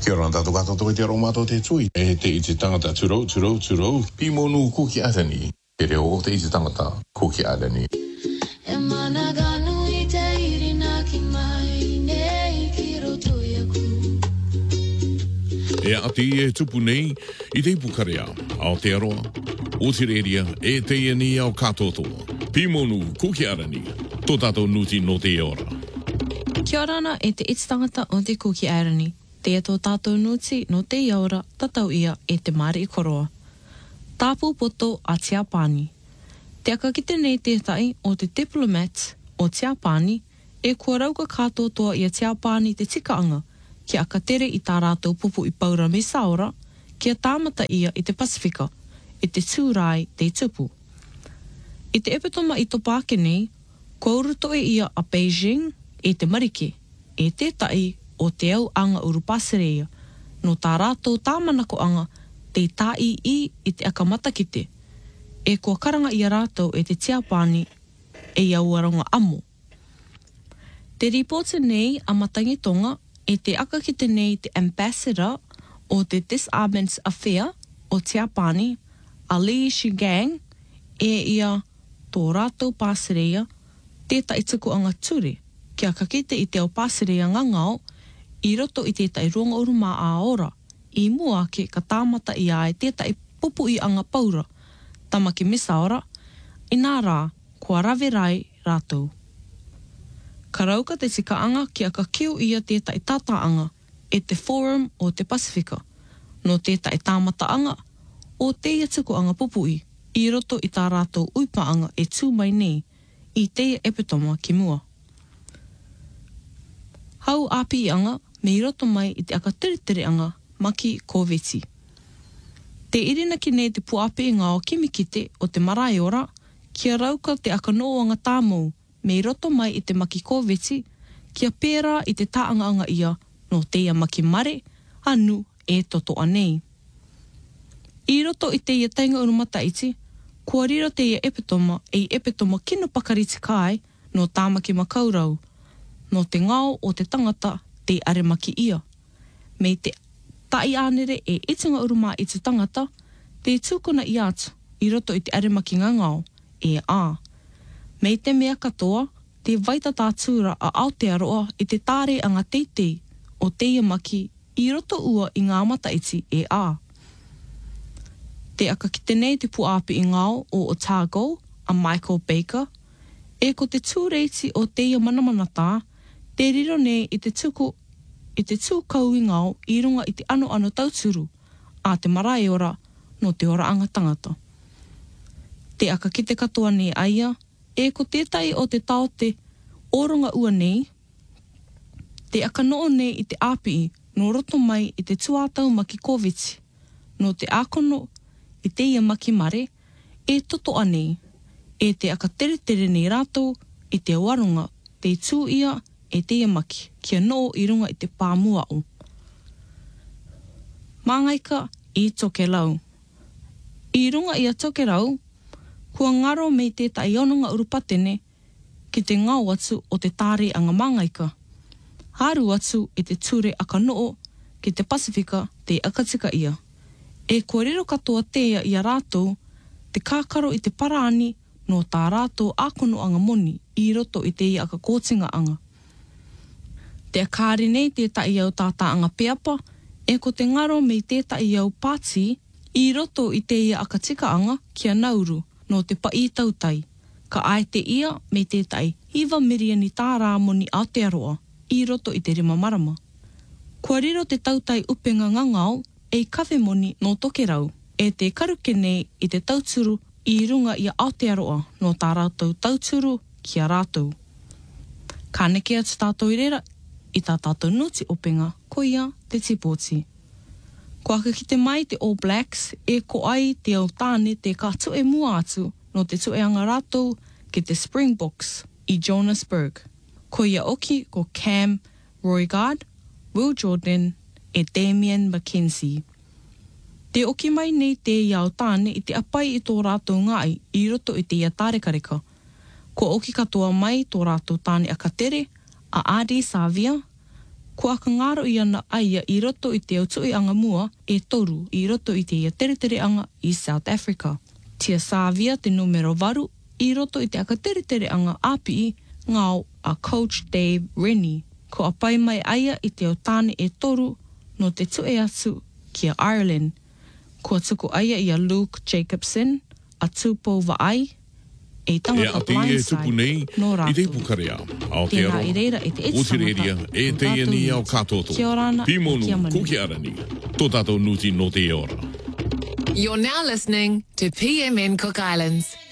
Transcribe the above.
Kia ora tātou katoa te aro mātou te tui. E te i te tangata turou. Pimonu kuki arani. Te reo o te i te tangata kuki arani. E mana ganu I te irina ki mai nei ki roto iaku. E ati e tupu nei I te ipukarea ao te aroa. O te reria e te iani ao katotoa. Pimonu kuki arani. Tō tātou nuti no te ora. Kia ora ana e te itstangata o te kuki arani. Te tō tātou nuti no te iaora tatau ia e te mare I koroa. Tāpū poto a Te Apani. Te akakite nei tētai o te diplomat o Te Apani e kua rauka kātotoa I a Te Apani te tikaanga ki akatere I tā rātou pupu I Paura me Saora kia tāmata ia I te Pasifika I te tūrai te tupu. I te epitoma I topake nei, kua urutoe ia a Beijing e te marike e tētai o te au anga urupaserea, no tā rātou tāmanako anga te tai I te akamatakite, e kua karanga I a rātou e te Te Apani e iauaronga amo. Te ripote nei a Matangi Tonga e te akakite nei te ambassador o te Disarmament Affair o Te Apani, a Li Shigang, e ia tō rātou pāserea, tētai tuku anga ture, kia kakite I te au pāserea ngangao, I roto I tētai ronga uruma a ora, I mua ke ka tāmata I ai tētai pupu I anga paura, tamaki misaora, I nā rā, kua rawe rai rātou. Ka rauka te tikaanga kia ka kiu ia tētai tātaanga e te Forum o te Pasifika, no tētai tāmataanga o teia tuku anga pupui, I roto I tā rātou uipaanga e tūmai nei, I teia epitoma ki mua. Hau api anga, me I roto mai I te akatere anga maki kōweti. Te irina ki nei te puape ngā o kimikite o te marae ora, kia rauka te akanoanga tāmou, me I roto mai I te maki kōweti, kia pērā I te tāanga ia no teia maki mare, anu e toto anei. I roto I teia tainga urumata iti, kua riro teia epitoma e epitoma kino pakariti kai no tāmaki makaurau, no te ngao o te tangata te aremaki ia. Me te tai anere e itinga uruma I te tangata, te tūkuna I atu I roto I te aremaki ngangao, e a. Me te mea katoa, te vaita tātura a Aotearoa I te tāre anga teitei o teia maki I roto ua I ngā mataiti e a. Te akakite nei te puapi I ngao o Otago, a Michael Baker, e ko te tūreiti o teia manamanata, te riro nei I te tūkau I ngao I runga I te ano tauturu, a te marae ora no te ora anga tangata. Te akakite katoa nei aia, e ko tētai o te tau te oronga ua nei, te akanoo nei I te api no roto mai I te tuatau maki kōweti, no te akono I teia maki mare, e toto anei, e te akatere nei rātou I te waronga, te tū ia e teia maki, kia noo I runga I te pāmuao. Māngaika I tokerau. I runga I a tokerau, kua ngaro mei tētai ononga urupatene ki te ngau atu o te tāre anga māngaika. Haru atu I te ture akanoo ki te Pasifika te akatika ia. E kua riro katoa teia I a rātou, te kākaro I te paraani no tā rātou ākono anga moni I roto I teia aka kōtinga anga. Te akāri nei tētai au tātā anga peapa, e ko te ngaro mei tētai au pāti I roto I teia aka tika anga kia Nauru no te pai tautai. Ka ai te ia mei tētai hiva miriani tā rā moni Aotearoa I roto I te rima marama. Kua riro te tautai upenga ngangao, e kawhe moni no tokerau, e te karuke nei I te tauturu I runga I a Aotearoa no tā rātou tauturu ki a rātou. Ka neke atu tātou I rera I tā tātou nuti openga, ko ia te tipoti. Ko aka ki te mai te All Blacks, e ko ai te au tāne te ka tue mua atu no te tueanga rātou ki te Springboks I Johannesburg. Ko ia oki ko Cam Roigard, Will Jordan e Damien McKenzie. Te oki mai nei te iau tāne I te apai I tō rātou ngai I roto I te ia tārekareka. Ko oki katoa mai tō rātou tāne akatere, a Adi Savia, Kua ka ngaro i ana aia I roto I te autui anga mua e toru I roto I te ia tere anga I South Africa. Tia sāvia te numero varu I roto I te aka tere anga api ngau a Coach Dave Rennie. Ko a pai mai aia I te o tāne e toru no te tue atu ki a Ireland. Kua tuku aia I a Luke Jacobson, a tūpou vaai, e tangata blindside no rātou. I te pukarea, Tēnā I reira e te eti tangata, e te iani au katoto. Kia orana, Pimonu, kia manu. kuki arani, tō tātou nuti no te ora. You're now listening to PMN Cook Islands.